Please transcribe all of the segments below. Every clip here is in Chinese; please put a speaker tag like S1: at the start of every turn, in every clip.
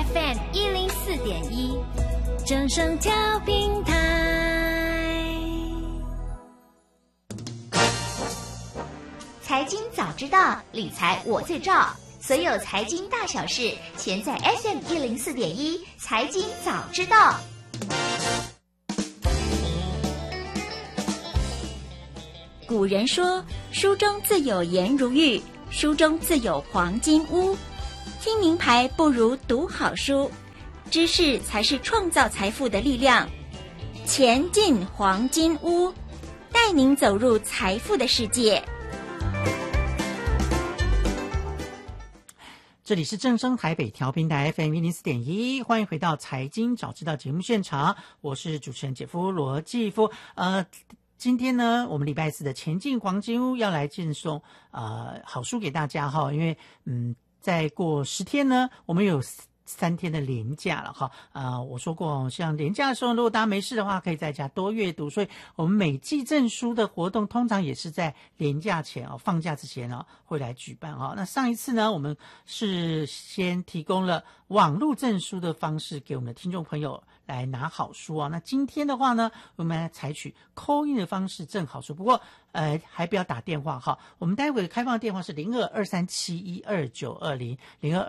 S1: FM104.1，正声调频台。
S2: 财经早知道，理财我最照。所有财经大小事，全在 FM104.1财经早知道。古人说，书中自有颜如玉，书中自有黄金屋。听名牌不如读好书，知识才是创造财富的力量。钱进黄金屋，带您走入财富的世界。
S3: 这里是正声台北调频台 FM104.1，欢迎回到财经早知道节目现场，我是主持人姐夫罗继夫。今天呢，我们礼拜四的钱进黄金屋要来赠送好书给大家哈，因为再过10天呢，我们有3天的连假了哈。我说过，像连假的时候，如果大家没事的话，可以在家多阅读。所以我们每季证书的活动，通常也是在连假前放假之前会来举办那上一次呢，我们是先提供了网络证书的方式给我们的听众朋友来拿好书那今天的话呢，我们来采取 call in 的方式赠好书。不过还不要打电话哈，我们待会开放的电话是0223712920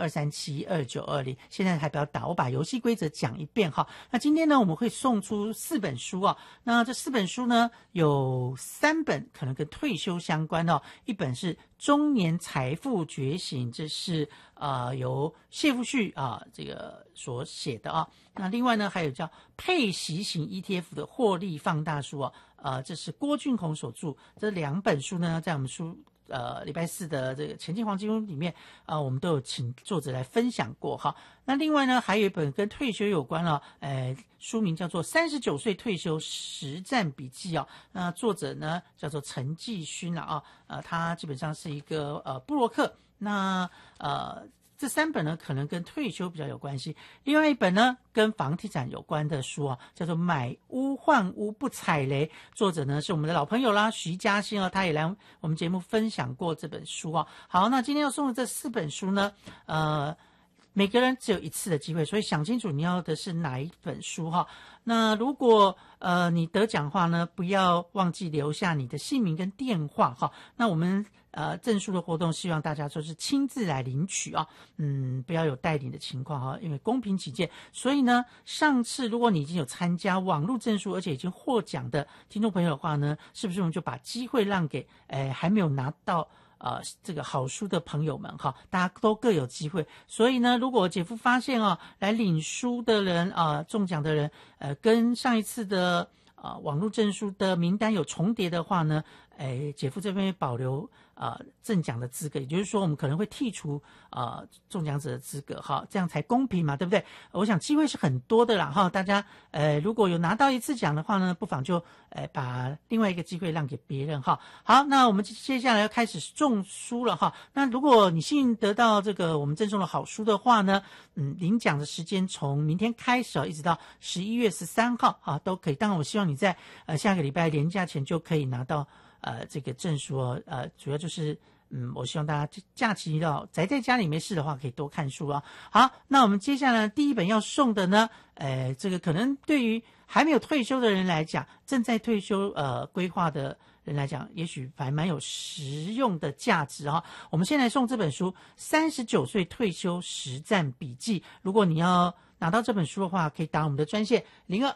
S3: 0223712920，现在还不要打，我把游戏规则讲一遍哈。那今天呢，我们会送出4本书那这4本书呢，有3本可能跟退休相关一本是中年财富觉醒，这是由谢富旭这个所写的那另外呢，还有叫配息型 ETF 的获利放大书这是郭俊宏所著。这2本书呢，在我们礼拜四的这个钱进黄金屋里面我们都有请作者来分享过哈。那另外呢，还有一本跟退休有关书名叫做39岁退休实战笔记那作者呢叫做陈继勋他基本上是一个部落客。那这3本呢，可能跟退休比较有关系。另外一本呢，跟房地产有关的书叫做《买屋换屋不踩雷》，作者呢是我们的老朋友啦，徐嘉欣他也来我们节目分享过这本书好，那今天要送的这4本书呢，每个人只有1次的机会，所以想清楚你要的是哪一本书那如果你得奖的话呢，不要忘记留下你的姓名跟电话那我们证书的活动，希望大家就是亲自来领取不要有代领的情况因为公平起见。所以呢，上次如果你已经有参加网络证书，而且已经获奖的听众朋友的话呢，是不是我们就把机会让给还没有拿到这个好书的朋友们大家都各有机会。所以呢，如果姐夫发现来领书的人中奖的人跟上一次的网络证书的名单有重叠的话呢，姐夫这边保留中奖的资格，也就是说我们可能会剔除中奖者的资格这样才公平嘛，对不对？我想机会是很多的啦大家如果有拿到1次奖的话呢，不妨就把另外一个机会让给别人好，那我们接下来要开始送书了那如果你幸运得到这个我们赠送的好书的话呢，领奖的时间从明天开始一直到11月13号都可以。当然我希望你在下个礼拜连假前就可以拿到这个证书主要就是我希望大家假期宅在家里没事的话，可以多看书好，那我们接下来第一本要送的呢，这个可能对于还没有退休的人来讲，正在退休规划的人来讲，也许还蛮有实用的价值我们先来送这本书39岁退休实战笔记。如果你要拿到这本书的话，可以打我们的专线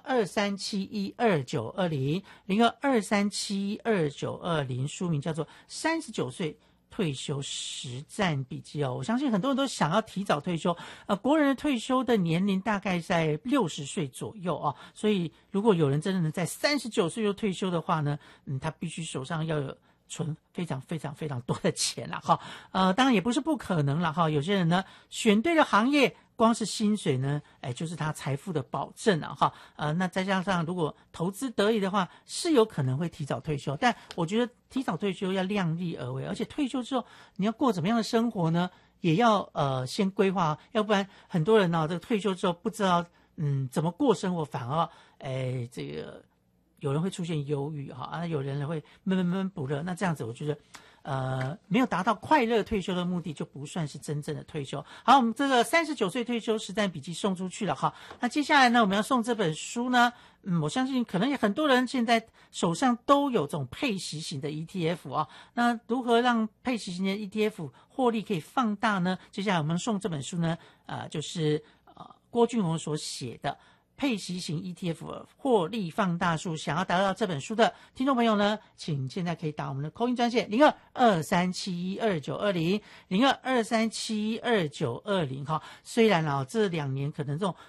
S3: 0223712920 0223712920，书名叫做39岁退休实战笔记我相信很多人都想要提早退休国人的退休的年龄大概在60岁左右所以如果有人真的能在39岁就退休的话呢，他必须手上要有存非常非常非常多的钱啦当然也不是不可能啦有些人呢选对了行业，光是薪水呢就是他财富的保证那再加上如果投资得宜的话，是有可能会提早退休。但我觉得提早退休要量力而为，而且退休之后你要过怎么样的生活呢，也要先规划要不然很多人这个退休之后不知道怎么过生活，反而这个有人会出现忧郁有人会闷不乐。那这样子我觉得没有达到快乐退休的目的，就不算是真正的退休。好，我们这个39岁退休实战笔记送出去了哈。那接下来呢，我们要送这本书呢，我相信可能也很多人现在手上都有这种配息型的 ETF 啊。那如何让配息型的 ETF 获利可以放大呢？接下来我们送这本书呢，就是郭俊宏所写的配息型 ETF 获利放大术。想要达到这本书的听众朋友呢，请现在可以打我们的 call in 专线02-2371-2920 02-2371-2920哈。虽然这2年可能这种